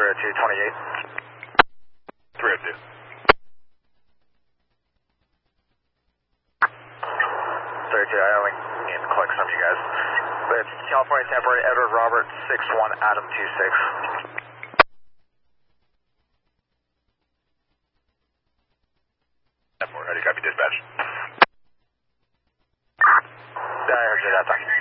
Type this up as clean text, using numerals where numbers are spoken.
302, 28. 302. I only need to collect some of you guys. But it's California temporary, Edward Robert, 61 Adam 26. How do you copy dispatch? Yeah, I heard you that time.